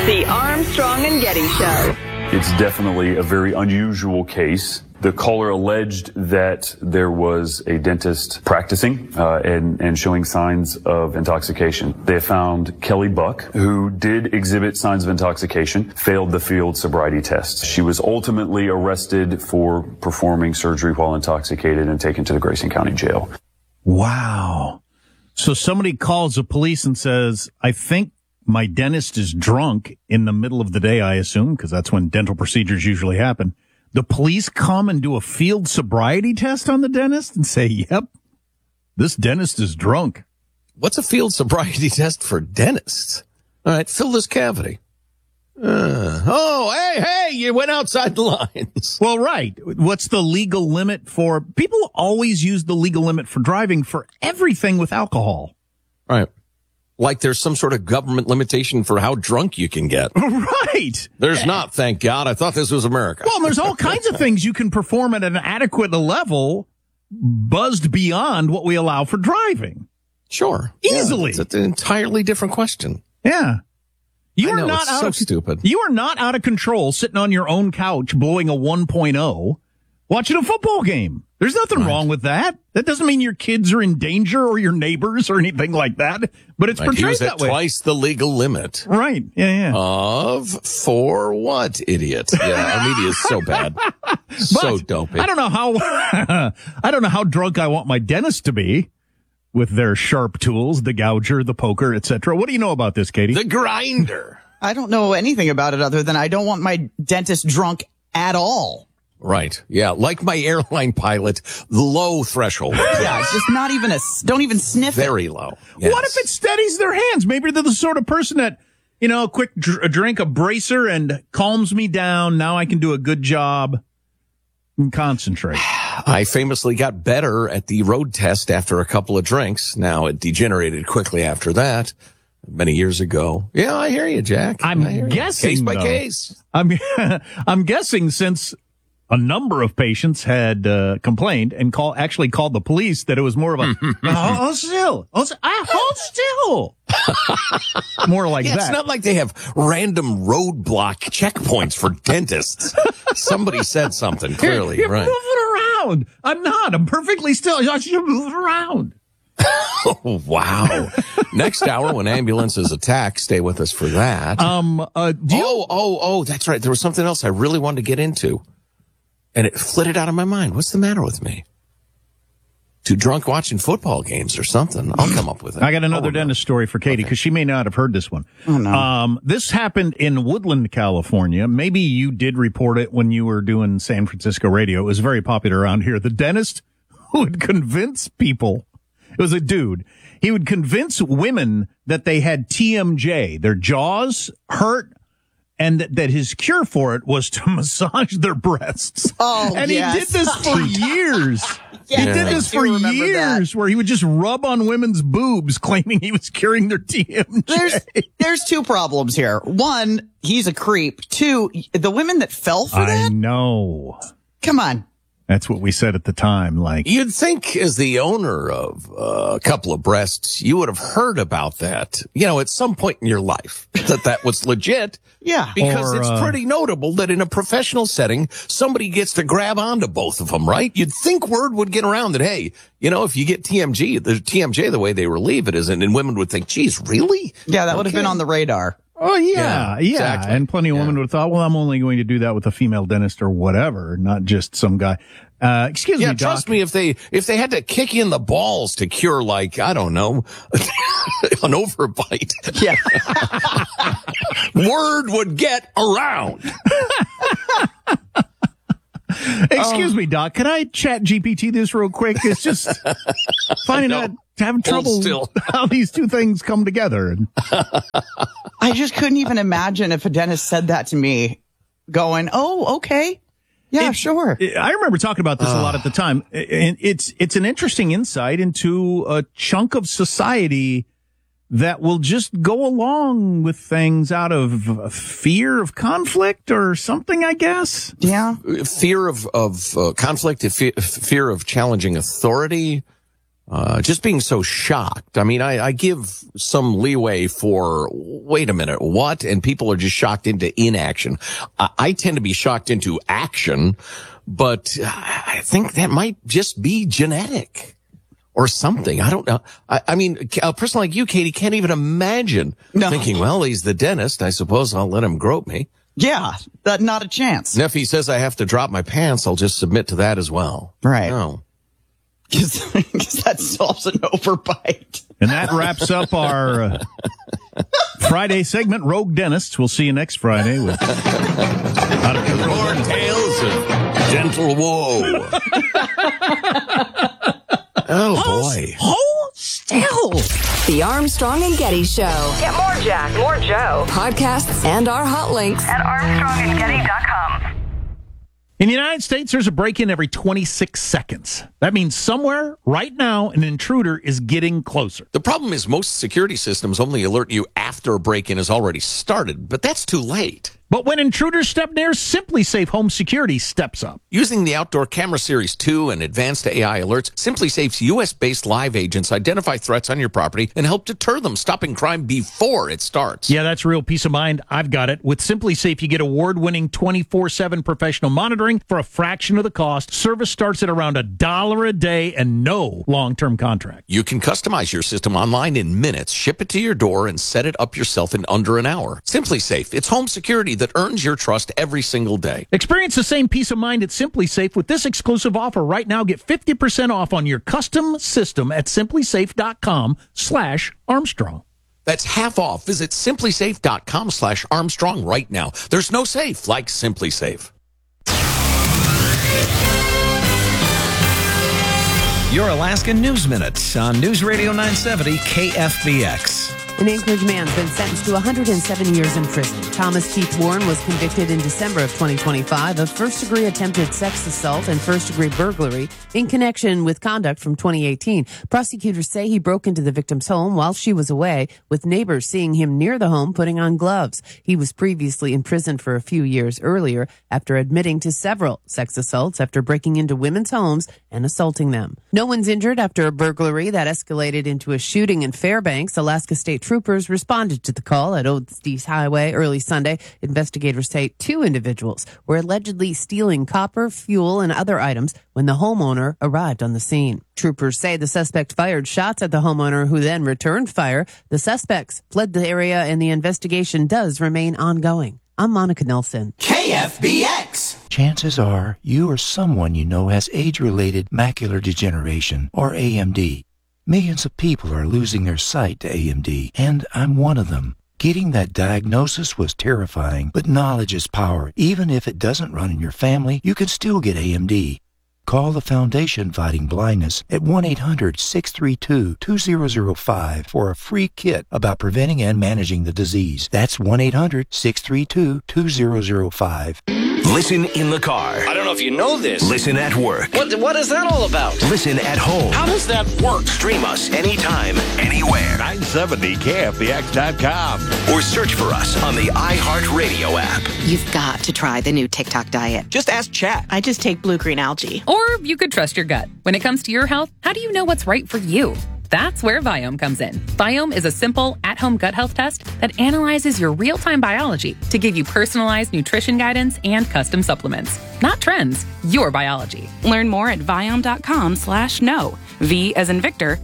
The Armstrong and Getty Show. It's definitely a very unusual case. The caller alleged that there was a dentist practicing and showing signs of intoxication. They found Kelly Buck, who did exhibit signs of intoxication, failed the field sobriety test. She was ultimately arrested for performing surgery while intoxicated and taken to the Grayson County Jail. Wow. So somebody calls the police and says, I think my dentist is drunk in the middle of the day, I assume, because that's when dental procedures usually happen. The police come and do a field sobriety test on the dentist and say, yep, this dentist is drunk. What's a field sobriety test for dentists? All right, fill this cavity. Hey, you went outside the lines. Well, right. What's the legal limit for? People always use the legal limit for driving for everything with alcohol. Right. Like there's some sort of government limitation for how drunk you can get. Right. There's not, thank God. I thought this was America. Well, there's all kinds of things you can perform at an adequate level, buzzed beyond what we allow for driving. Sure. Easily. Yeah, it's an entirely different question. Yeah. You are not it's out so of stupid. You are not out of control sitting on your own couch blowing a 1.0 watching a football game. There's nothing wrong with that. That doesn't mean your kids are in danger or your neighbors or anything like that. But it's portrayed he was that at way. Twice the legal limit. Right. Yeah. For what, idiot? Yeah, our media is so bad. So dopey. I don't know how drunk I want my dentist to be with their sharp tools, the gouger, the poker, etc. What do you know about this, Katie? The grinder. I don't know anything about it other than I don't want my dentist drunk at all. Right. Yeah. Like my airline pilot, low threshold. Yeah. Just not even don't even sniff it. Very low. Yes. What if it steadies their hands? Maybe they're the sort of person that, a quick drink, a bracer, and calms me down. Now I can do a good job and concentrate. I famously got better at the road test after a couple of drinks. Now it degenerated quickly after that. Many years ago. Yeah, I hear you, Jack. I'm guessing, case by case. I'm guessing since a number of patients had complained and actually called the police that it was more of a hold still. More like that. It's not like they have random roadblock checkpoints for dentists. Somebody said something clearly, You're right? moving around. I'm not. I'm perfectly still. You're moving around. Oh, wow. Next hour, when ambulances attack, stay with us for that. That's right. There was something else I really wanted to get into, and it flitted out of my mind. What's the matter with me? Too drunk watching football games or something. I'll come up with it. I got another dentist story for Katie because she may not have heard this one. Oh, no. This happened in Woodland, California. Maybe you did report it when you were doing San Francisco radio. It was very popular around here. The dentist who would convince people. It was a dude. He would convince women that they had TMJ, their jaws hurt, and that his cure for it was to massage their breasts. Oh, and yes. he did this for years. Yes, He did this for years, where he would just rub on women's boobs, claiming he was curing their TMJ. There's two problems here. One, he's a creep. Two, the women that fell for that. I know. Come on. That's what we said at the time. Like, You'd think as the owner of a couple of breasts, you would have heard about that, at some point in your life, that was legit. Yeah. Because Or, it's pretty notable that in a professional setting, somebody gets to grab onto both of them, right? You'd think word would get around that, hey, if you get TMJ the way they relieve it isn't, and women would think, geez, really? Yeah, that would have been on the radar. oh, yeah. exactly. And plenty of women would have thought, well, I'm only going to do that with a female dentist or whatever, not just some guy. Excuse me, Doc. Trust me, if they had to kick you in the balls to cure, like, I don't know, an overbite. Yeah. Word would get around. Excuse me, Doc. Can I chat GPT this real quick? It's just finding out, having trouble still. how these two things come together. I just couldn't even imagine if a dentist said that to me going, oh, okay. Yeah, sure. I remember talking about this a lot at the time. And it's an interesting insight into a chunk of society that will just go along with things out of fear of conflict or something, I guess. Yeah. Fear of conflict, fear of challenging authority. just being so shocked. I mean, I give some leeway for, wait a minute, what? And people are just shocked into inaction. I tend to be shocked into action, but I think that might just be genetic or something. I don't know. I mean, a person like you, Katie, can't even imagine thinking, well, he's the dentist. I suppose I'll let him grope me. Yeah, not a chance. And if he says I have to drop my pants, I'll just submit to that as well. Right. No. Because that solves an overbite. And that wraps up our Friday segment, Rogue Dentists. We'll see you next Friday with More tales of gentle woe. Oh, boy. Hold still. The Armstrong and Getty Show. Get more Jack, more Joe Podcasts and our hot links at ArmstrongandGetty.com. In the United States, there's a break-in every 26 seconds. That means somewhere, right now, an intruder is getting closer. The problem is most security systems only alert you after a break-in has already started, but that's too late. But when intruders step near, SimpliSafe Home Security steps up. Using the Outdoor Camera Series 2 and advanced AI alerts, SimpliSafe's U.S.-based live agents identify threats on your property and help deter them, stopping crime before it starts. Yeah, that's real peace of mind. I've got it. With SimpliSafe, you get award-winning 24/7 professional monitoring for a fraction of the cost. Service starts at around $1 a day and no long-term contract. You can customize your system online in minutes, ship it to your door, and set it up yourself in under an hour. SimpliSafe, it's home security that earns your trust every single day. Experience the same peace of mind at SimpliSafe with this exclusive offer right now. Get 50% off on your custom system at simplisafe.com/Armstrong. That's half off. Visit simplisafe.com/Armstrong right now. There's no safe like SimpliSafe. Your Alaska News Minute on News Radio 970 KFBX. An Anchorage man's been sentenced to 107 years in prison. Thomas Keith Warren was convicted in December of 2025 of first-degree attempted sex assault and first-degree burglary in connection with conduct from 2018. Prosecutors say he broke into the victim's home while she was away, with neighbors seeing him near the home putting on gloves. He was previously in prison for a few years earlier after admitting to several sex assaults after breaking into women's homes and assaulting them. No one's injured after a burglary that escalated into a shooting in Fairbanks. Alaska State troopers responded to the call at Oates Highway early Sunday. Investigators say 2 individuals were allegedly stealing copper, fuel, and other items when the homeowner arrived on the scene. Troopers say the suspect fired shots at the homeowner, who then returned fire. The suspects fled the area and the investigation does remain ongoing. I'm Monica Nelson. KFBX. Chances are you or someone you know has age-related macular degeneration, or AMD. Millions of people are losing their sight to AMD, and I'm one of them. Getting that diagnosis was terrifying, but knowledge is power. Even if it doesn't run in your family, you can still get AMD. Call the Foundation Fighting Blindness at 1-800-632-2005 for a free kit about preventing and managing the disease. That's 1-800-632-2005. Listen in the car. I don't know if you know this. Listen at work. What is that all about? Listen at home. How does that work? Stream us anytime, anywhere. 970KFBX.com. Or search for us on the iHeartRadio app. You've got to try the new TikTok diet. Just ask Chat. I just take blue-green algae. Or you could trust your gut. When it comes to your health, how do you know what's right for you? That's where Viome comes in. Viome is a simple, at-home gut health test that analyzes your real-time biology to give you personalized nutrition guidance and custom supplements. Not trends, your biology. Learn more at Viome.com/know. V as in Victor,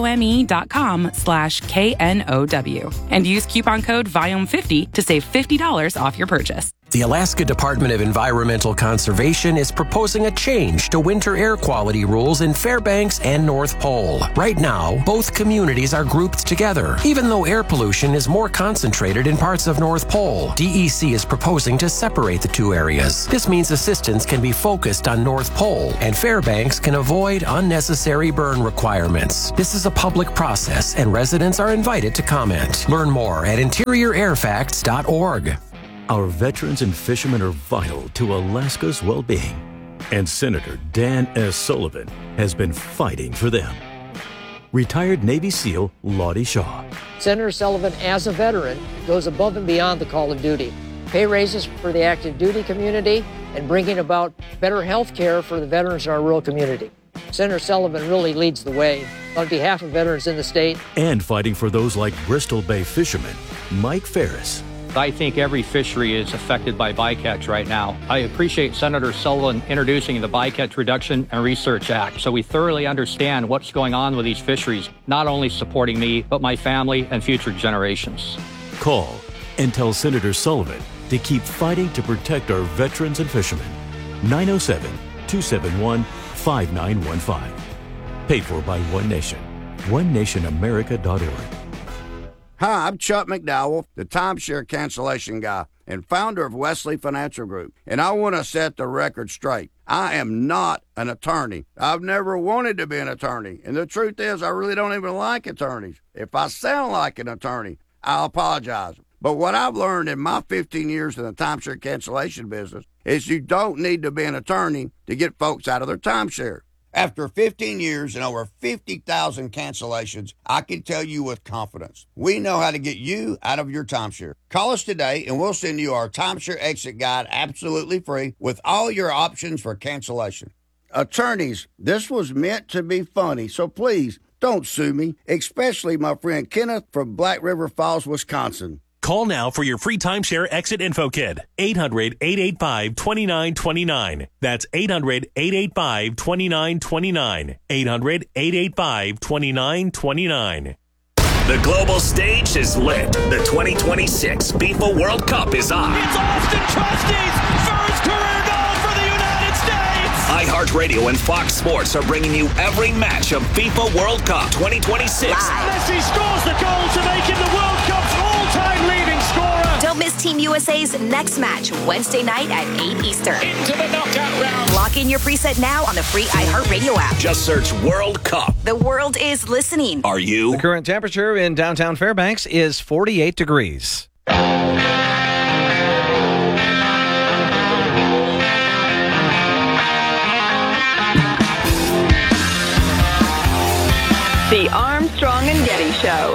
IOME.com/KNOW. And use coupon code VIOME50 to save $50 off your purchase. The Alaska Department of Environmental Conservation is proposing a change to winter air quality rules in Fairbanks and North Pole. Right now, both communities are grouped together, even though air pollution is more concentrated in parts of North Pole. DEC is proposing to separate the 2 areas. This means assistance can be focused on North Pole, and Fairbanks can avoid unnecessary burn requirements. This is a public process, and residents are invited to comment. Learn more at interiораirfacts.org. Our veterans and fishermen are vital to Alaska's well-being, and Senator Dan S. Sullivan has been fighting for them. Retired Navy SEAL Lottie Shaw. Senator Sullivan, as a veteran, goes above and beyond the call of duty. Pay raises for the active duty community and bringing about better health care for the veterans in our rural community. Senator Sullivan really leads the way on behalf of veterans in the state. And fighting for those like Bristol Bay fisherman Mike Ferris. I think every fishery is affected by bycatch right now. I appreciate Senator Sullivan introducing the Bycatch Reduction and Research Act so we thoroughly understand what's going on with these fisheries, not only supporting me, but my family and future generations. Call and tell Senator Sullivan to keep fighting to protect our veterans and fishermen. 907-271-5915. Paid for by One Nation. OneNationAmerica.org. Hi, I'm Chuck McDowell, the timeshare cancellation guy and founder of Wesley Financial Group, and I want to set the record straight. I am not an attorney. I've never wanted to be an attorney, and the truth is I really don't even like attorneys. If I sound like an attorney, I'll apologize. But what I've learned in my 15 years in the timeshare cancellation business is you don't need to be an attorney to get folks out of their timeshare. After 15 years and over 50,000 cancellations, I can tell you with confidence, we know how to get you out of your timeshare. Call us today and we'll send you our timeshare exit guide absolutely free with all your options for cancellation. Attorneys, this was meant to be funny, so please don't sue me, especially my friend Kenneth from Black River Falls, Wisconsin. Call now for your free timeshare exit info kit. 800-885-2929. That's 800-885-2929. 800-885-2929. The global stage is lit. The 2026 FIFA World Cup is on. It's Austin Trusty's first career goal for the United States. iHeartRadio and Fox Sports are bringing you every match of FIFA World Cup 2026. Messi scores the goal to make him the World Cup's all-time leading scorer. Don't miss Team USA's next match, Wednesday night at 8 Eastern. Into the knockout round. Lock in your preset now on the free iHeartRadio app. Just search World Cup. The world is listening. Are you? The current temperature in downtown Fairbanks is 48 degrees. The